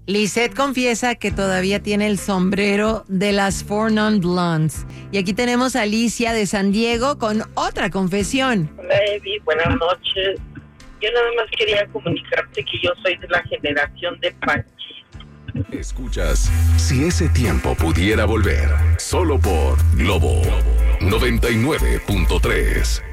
Lisette confiesa que todavía tiene el sombrero de las Four Non Blondes. Y aquí tenemos a Alicia de San Diego con otra confesión. Hola, Eddie, buenas noches. Yo nada más quería comunicarte que yo soy de la generación de Panchis. Escuchas Si ese tiempo pudiera volver, solo por Globo 99.3.